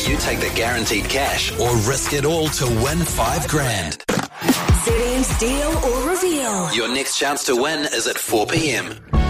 Will you take the guaranteed cash or risk it all to win $5,000? ZM Steal or Reveal. Your next chance to win is at 4 p.m.